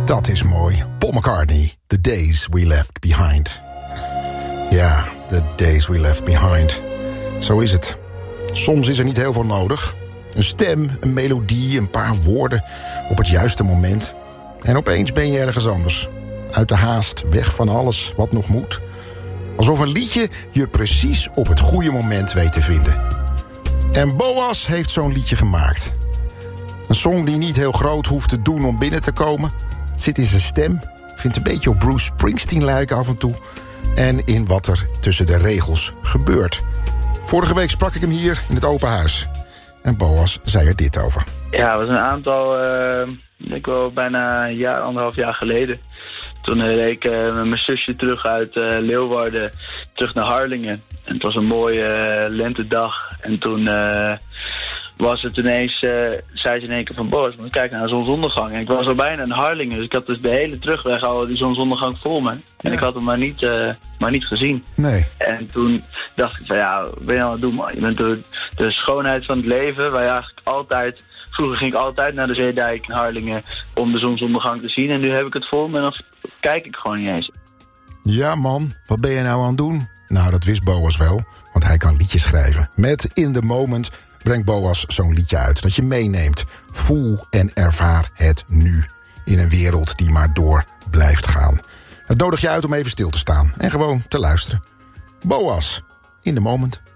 Dat is mooi. Paul McCartney, The Days We Left Behind. Ja, The Days We Left Behind. Zo is het. Soms is er niet heel veel nodig. Een stem, een melodie, een paar woorden op het juiste moment. En opeens ben je ergens anders. Uit de haast, weg van alles wat nog moet. Alsof een liedje je precies op het goede moment weet te vinden. En Boas heeft zo'n liedje gemaakt. Een song die niet heel groot hoeft te doen om binnen te komen. Het zit in zijn stem. Ik vind het een beetje op Bruce Springsteen lijken af en toe. En in wat er tussen de regels gebeurt. Vorige week sprak ik hem hier in het open huis. En Boas zei er dit over. Ja, het was een aantal, ik wel bijna een jaar, 1,5 jaar geleden. Toen reed ik met mijn zusje terug uit Leeuwarden, terug naar Harlingen. En het was een mooie lentedag. En toen was het ineens, zei ze in één keer van Boas, moet kijken naar de zonsondergang. En ik was al bijna in Harlingen, dus ik had dus de hele terugweg al die zonsondergang voor me. En ik had hem maar niet gezien. Nee. En toen dacht ik van ja, wat ben je aan het doen, man? Je bent de schoonheid van het leven, waar je eigenlijk altijd... Vroeger ging ik altijd naar de Zeedijk in Harlingen om de zonsondergang te zien. En nu heb ik het voor me en dan kijk ik gewoon niet eens. Ja man, wat ben je nou aan het doen? Nou, dat wist Boas wel, want hij kan liedjes schrijven. Met In the Moment brengt Boas zo'n liedje uit dat je meeneemt. Voel en ervaar het nu. In een wereld die maar door blijft gaan. Het nodigt je uit om even stil te staan en gewoon te luisteren. Boas, In the Moment.